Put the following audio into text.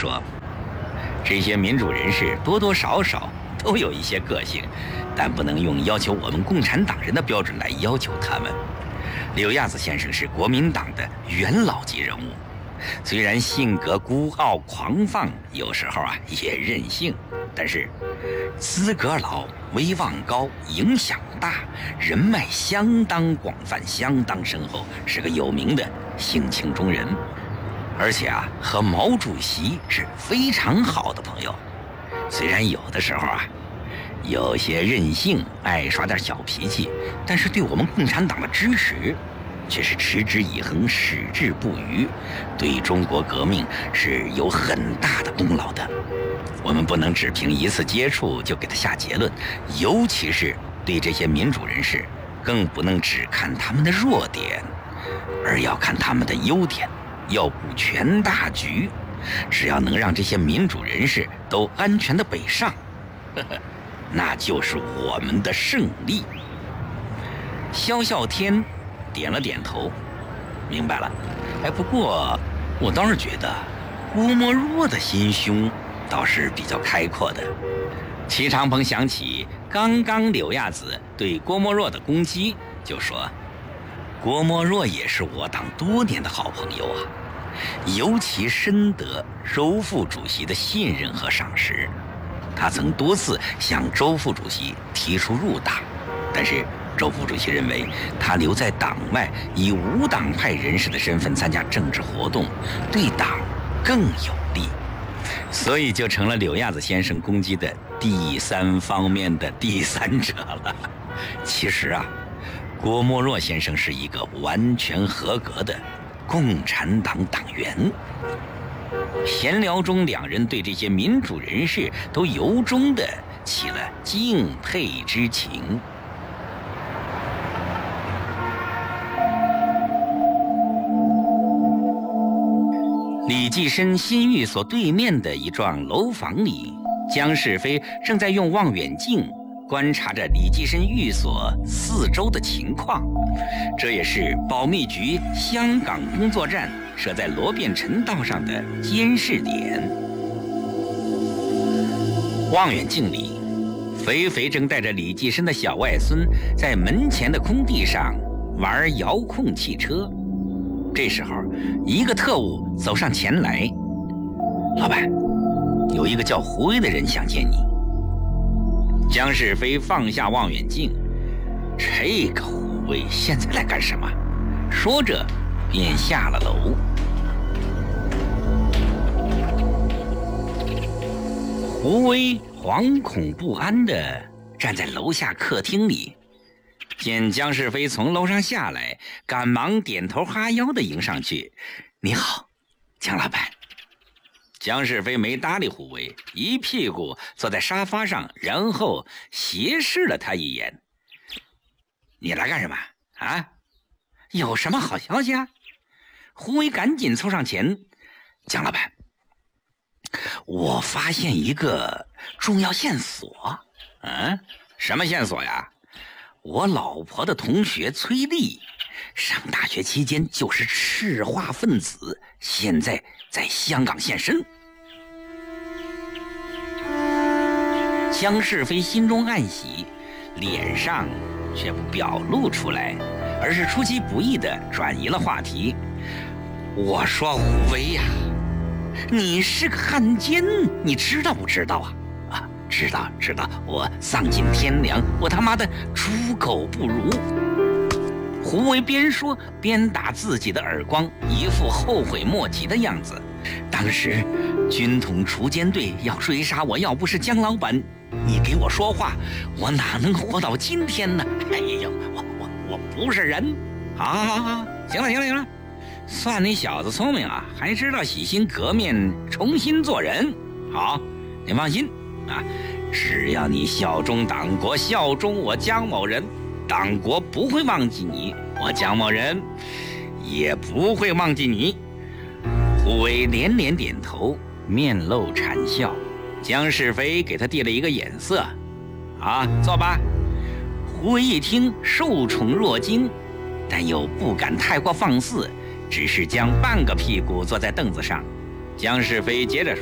说，这些民主人士多多少少都有一些个性，但不能用要求我们共产党人的标准来要求他们。柳亚子先生是国民党的元老级人物，虽然性格孤傲狂放，有时候也任性，但是资格老、威望高、影响大、人脉相当广泛、相当深厚，是个有名的性情中人。而且和毛主席是非常好的朋友。虽然有的时候有些任性，爱耍点小脾气，但是对我们共产党的支持却是持之以恒、矢志不渝，对中国革命是有很大的功劳的。我们不能只凭一次接触就给他下结论，尤其是对这些民主人士，更不能只看他们的弱点，而要看他们的优点，要顾全大局。只要能让这些民主人士都安全的北上，那就是我们的胜利。萧啸天点了点头，明白了。不过我倒是觉得郭沫若的心胸倒是比较开阔的。齐长鹏想起刚刚柳亚子对郭沫若的攻击，就说郭沫若也是我党多年的好朋友尤其深得周副主席的信任和赏识。他曾多次向周副主席提出入党，但是周副主席认为他留在党外，以无党派人士的身份参加政治活动，对党更有利，所以就成了柳亚子先生攻击的第三方面的第三者了。其实郭沫若先生是一个完全合格的共产党党员。闲聊中，两人对这些民主人士都由衷地起了敬佩之情。李济深新寓所对面的一幢楼房里，姜世飞正在用望远镜观察着李济深寓所四周的情况。这也是保密局香港工作站设在罗便臣道上的监视点。望远镜里，肥肥正带着李济深的小外孙在门前的空地上玩遥控汽车。这时候，一个特务走上前来：“老板，有一个叫胡威的人想见你。”姜世飞放下望远镜，这个胡威现在来干什么？说着便下了楼。胡威惶恐不安地站在楼下客厅里，见姜世飞从楼上下来，赶忙点头哈腰地迎上去：“你好，姜老板。”姜世飞没搭理胡威，一屁股坐在沙发上，然后斜视了他一眼：“你来干什么有什么好消息？”胡威赶紧凑上前：“姜老板，我发现一个重要线索。”“什么线索呀？”“我老婆的同学崔丽，上大学期间就是赤化分子，现在在香港现身。”姜世飞心中暗喜，脸上却不表露出来，而是出其不意地转移了话题：“我说胡威呀，你是个汉奸，你知道不知道知道，我丧尽天良，我他妈的猪狗不如。”胡威边说边打自己的耳光，一副后悔莫及的样子。当时军统锄奸队要追杀我，要不是姜老板你给我说话，我哪能活到今天呢？我不是人。好，行了，算你小子聪明还知道洗心革面，重新做人。好，你放心只要你效忠党国，效忠我姜某人，党国不会忘记你，我姜某人也不会忘记你。胡威连连点头，面露谄笑。姜世飞给他递了一个眼色：“坐吧。”胡威一听，受宠若惊，但又不敢太过放肆，只是将半个屁股坐在凳子上。姜世飞接着说：“